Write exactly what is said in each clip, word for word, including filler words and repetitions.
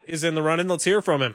is in the running. Let's hear from him.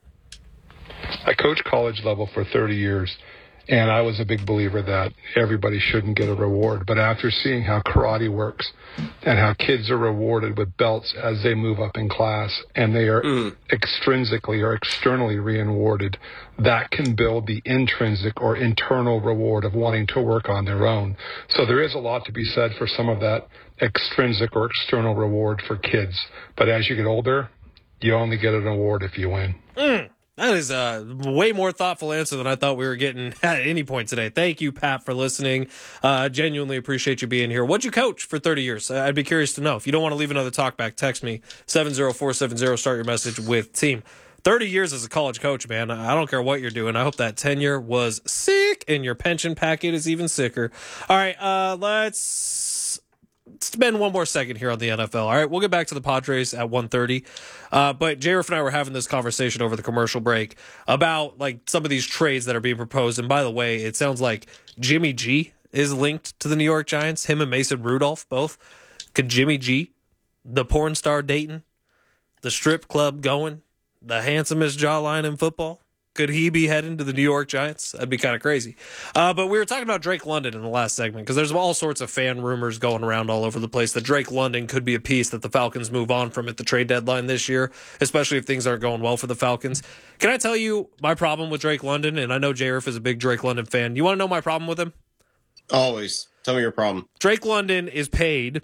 I coached college level for thirty years, and I was a big believer that everybody shouldn't get a reward. But after seeing how karate works and how kids are rewarded with belts as they move up in class, and they are mm. extrinsically or externally rewarded, that can build the intrinsic or internal reward of wanting to work on their own. So there is a lot to be said for some of that extrinsic or external reward for kids. But as you get older, you only get an award if you win. Mm. That is a way more thoughtful answer than I thought we were getting at any point today. Thank you, Pat, for listening. Uh, genuinely appreciate you being here. What'd you coach for thirty years? I'd be curious to know. If you don't want to leave another talkback, text me, seven zero four seven zero. Start your message with team. thirty years as a college coach, man. I don't care what you're doing. I hope that tenure was sick and your pension packet is even sicker. All right, uh, let's... spend one more second here on the N F L. All right, we'll get back to the Padres at one thirty. Uh, but J-Riff and I were having this conversation over the commercial break about like some of these trades that are being proposed. And by the way, it sounds like Jimmy G is linked to the New York Giants. Him and Mason Rudolph both. Could Jimmy G, the porn star dating, the strip club going, the handsomest jawline in football, could he be heading to the New York Giants? That'd be kind of crazy. Uh, but we were talking about Drake London in the last segment because there's all sorts of fan rumors going around all over the place that Drake London could be a piece that the Falcons move on from at the trade deadline this year, especially if things aren't going well for the Falcons. Can I tell you my problem with Drake London? And I know J-Riff is a big Drake London fan. You want to know my problem with him? Always. Tell me your problem. Drake London is paid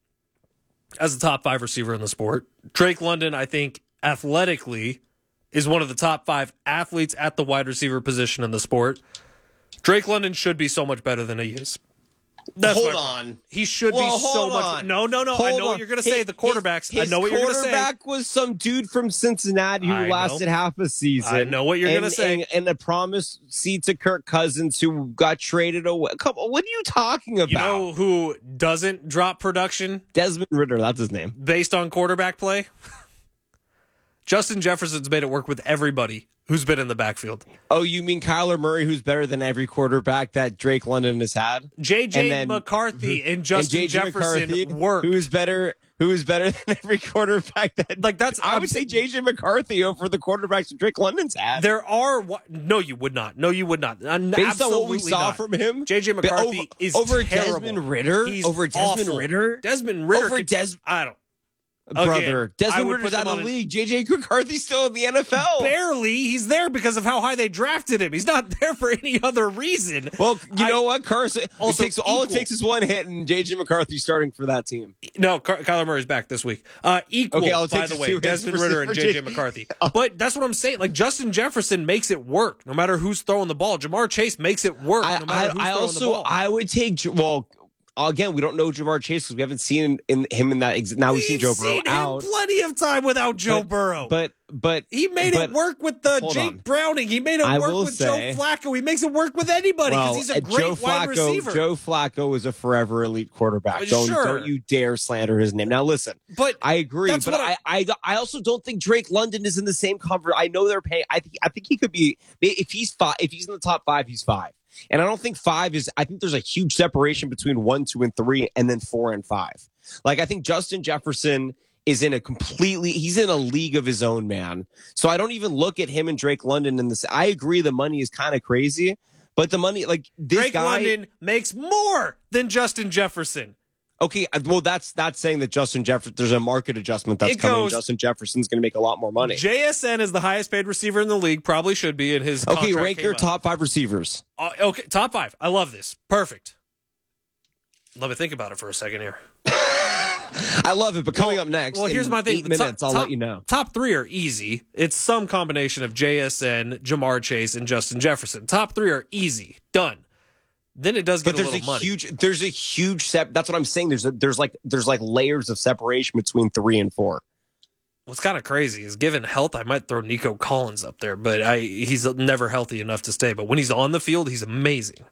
as a top five receiver in the sport. Drake London, I think, athletically is one of the top five athletes at the wide receiver position in the sport. Drake London should be so much better than he is. That's hold on. He should well, be so much. On. No, no, no. Hold I know on. what you're going to say. The quarterbacks. His, his I know what you're going to say. Quarterback was some dude from Cincinnati who I lasted know. half a season. I know what you're and, going to say. And, and a promised seat to Kirk Cousins who got traded away. Come on, what are you talking about? You know who doesn't drop production? Desmond Ridder. That's his name. Based on quarterback play? Justin Jefferson's made it work with everybody who's been in the backfield. Oh, you mean Kyler Murray, who's better than every quarterback that Drake London has had? J J and then, McCarthy and Justin and J J Jefferson McCarthy, work. Who's better? Who is better than every quarterback that? Like that's. I would say J J McCarthy over the quarterbacks that Drake London's had. There are no, you would not. No, you would not. Based on what we saw not. from him, J J McCarthy over, is over terrible. Desmond Ridder. He's over Desmond awful. Ritter. Desmond Ritter. Over could, Des. I don't. Brother, Again, Desmond Ritter's out of the league. J J McCarthy's still in the N F L. Barely. He's there because of how high they drafted him. He's not there for any other reason. Well, you I, know what, Carson? Also it takes, all it takes is one hit, and J J McCarthy's starting for that team. No, Ky- Kyler Murray's back this week. Uh, equal, okay, I'll by take the way, Desmond Ridder and J J McCarthy. But that's what I'm saying. Like Justin Jefferson makes it work, no matter who's throwing the ball. Jamar Chase makes it work, I, no matter who's I, I throwing also, the ball. I would take well. Again, we don't know Jamar Chase because we haven't seen in, in him in that. Ex- now we've, we've seen Joe Burrow seen out. Him plenty of time without Joe but, Burrow, but but he made but, it work with the Jake on. Browning. He made it I work will with say, Joe Flacco. He makes it work with anybody because well, he's a great Joe Flacco, wide receiver. Joe Flacco is a forever elite quarterback. Uh, don't sure. don't you dare slander his name. Now listen, but I agree, but I, I I also don't think Drake London is in the same conver. I know they're paying. I think I think he could be if he's five. If he's in the top five, he's five. And I don't think five is, I think there's a huge separation between one, two, and three, and then four and five. Like, I think Justin Jefferson is in a completely, he's in a league of his own, man. So I don't even look at him and Drake London in this. I agree the money is kind of crazy, but the money, like, this Drake guy. London makes more than Justin Jefferson. Okay, well, that's that's saying that Justin Jefferson, there's a market adjustment that's it coming. Goes, Justin Jefferson's going to make a lot more money. J S N is the highest paid receiver in the league, probably should be in his Okay, rank your top five receivers. Uh, okay, top five. I love this. Perfect. Let me think about it for a second here. I love it, but coming well, up next, well, here's my thing. Eight minutes, top, I'll top, let you know. Top three are easy. It's some combination of J S N, Jamar Chase, and Justin Jefferson. Top three are easy. Done. Then it does get but there's a little a money. huge there's a huge sep that's what I'm saying. There's a, there's like there's like layers of separation between three and four. What's kind of crazy is given health, I might throw Nico Collins up there, but I he's never healthy enough to stay. But when he's on the field, he's amazing.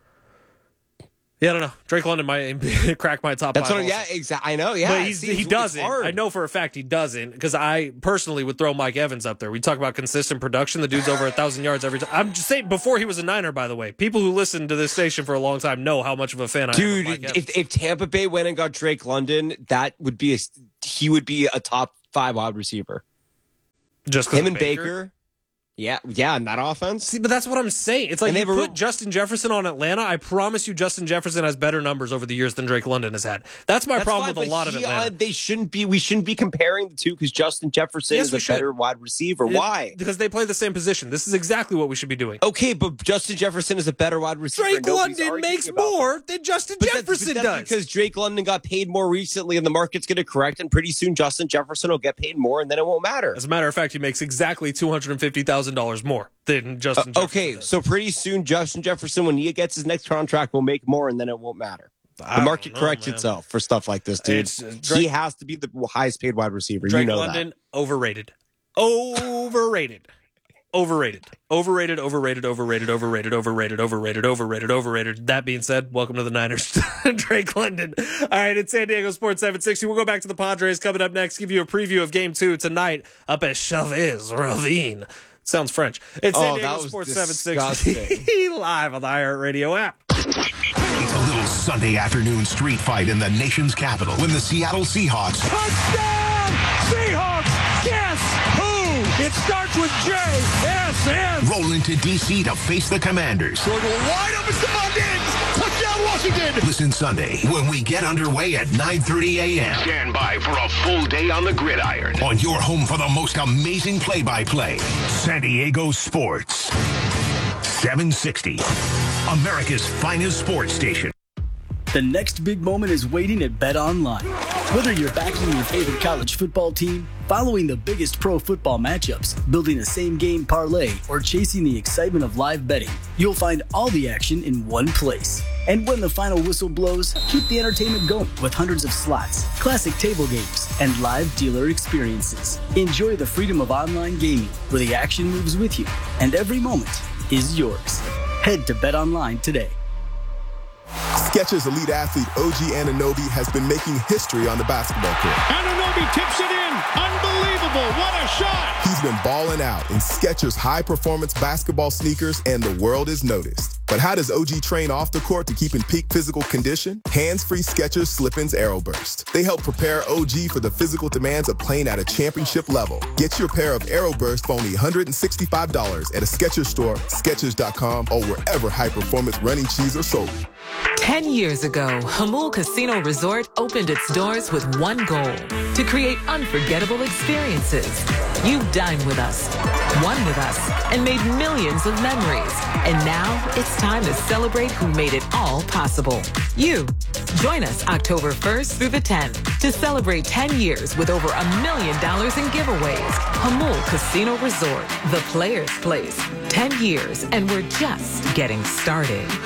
Yeah, I don't know. Drake London might crack my top That's five. What, yeah, exactly. I know. Yeah, but he's, he doesn't. I know for a fact he doesn't because I personally would throw Mike Evans up there. We talk about consistent production. The dude's over a thousand yards every time. I'm just saying before he was a Niner, by the way. People who listen to this station for a long time know how much of a fan I Dude, am. Dude, if if Tampa Bay went and got Drake London, that would be a he would be a top five wide receiver. Just 'cause Him of and Baker. Yeah, yeah, in that offense. See, but that's what I'm saying. It's like And you they put were- Justin Jefferson on Atlanta. I promise you, Justin Jefferson has better numbers over the years than Drake London has had. That's my That's problem fine, with a but lot of he, Atlanta. uh, they shouldn't be. We shouldn't be comparing the two because Justin Jefferson Yes, is we a should. better wide receiver. It- Why? Because they play the same position. This is exactly what we should be doing. Okay, but Justin Jefferson is a better wide receiver. Drake Nobody's London arguing makes about that. more than Justin But that's- Jefferson but that's does. because Drake London got paid more recently, and the market's going to correct, and pretty soon Justin Jefferson will get paid more, and then it won't matter. As a matter of fact, he makes exactly two hundred fifty thousand dollars more than Justin Uh, Jefferson okay, does. so pretty soon Justin Jefferson, when he gets his next contract, will make more, and then it won't matter. I The don't market know, corrects man. itself for stuff like this, dude. It's, uh, Drake- he has to be the highest paid wide receiver. Drake you know London, overrated. Overrated. Overrated. Overrated, overrated, overrated, overrated, overrated, overrated, overrated, overrated. That being said, welcome to the Niners. Drake London. All right, it's San Diego Sports seven sixty. We'll go back to the Padres coming up next, give you a preview of game two tonight up at Chavez Ravine. Sounds French. It's San Oh, Diego that was Sports disgusting. seven sixty live on the iHeartRadio app. It's a little Sunday afternoon street fight in the nation's capital when the Seattle Seahawks Touchdown! Seahawks! Yes! Who? It starts with J S N. roll into D C to face the Commanders. Going wide open, Stephon Diggs! Touchdown, Washington! Listen Sunday when we get underway at nine thirty a.m. Stand by for a full day on the gridiron on your home for the most amazing play-by-play. San Diego Sports seven sixty, America's finest sports station. The next big moment is waiting at BetOnline. Whether you're backing your favorite college football team, following the biggest pro football matchups, building a same-game parlay, or chasing the excitement of live betting, you'll find all the action in one place. And when the final whistle blows, keep the entertainment going with hundreds of slots, classic table games, and live dealer experiences. Enjoy the freedom of online gaming where the action moves with you and every moment is yours. Head to BetOnline today. Skechers elite athlete O G Anunoby has been making history on the basketball court. Anunoby tips it in. Unbelievable. What a shot. He's been balling out in Skechers high-performance basketball sneakers, and the world is noticed. But how does O G train off the court to keep in peak physical condition? Hands-free Skechers Slip-ins Aeroburst. They help prepare O G for the physical demands of playing at a championship level. Get your pair of Aeroburst for only one hundred sixty-five dollars at a Skechers store, Skechers dot com, or wherever high-performance running shoes are sold. Ten years ago, Hamul Casino Resort opened its doors with one goal, to create unforgettable experiences. You dined with us, won with us, and made millions of memories. And now it's time to celebrate who made it all possible. You. Join us October first through the tenth to celebrate ten years with over a million dollars in giveaways. Hamul Casino Resort, the player's place. ten years, and we're just getting started.